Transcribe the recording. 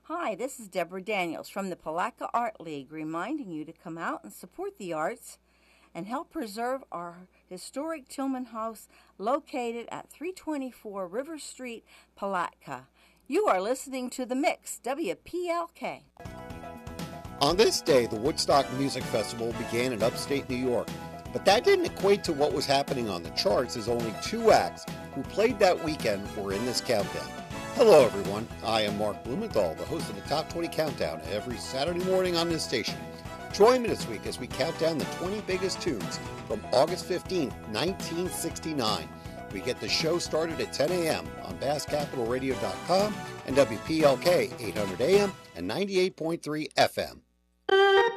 Hi, this is Deborah Daniels from the Palatka Art League, reminding you to come out and support the arts and help preserve our historic Tillman House located at 324 River Street, Palatka. You are listening to The Mix, WPLK. On this day, the Woodstock Music Festival began in upstate New York, but that didn't equate to what was happening on the charts, as only 2 acts who played that weekend were in this countdown. Hello everyone, I am Mark Blumenthal, the host of the Top 20 Countdown every Saturday morning on this station. Join me this week as we count down the 20 biggest tunes from August 15, 1969. We get the show started at 10 a.m. on BassCapitalRadio.com and WPLK 800 AM and 98.3 FM.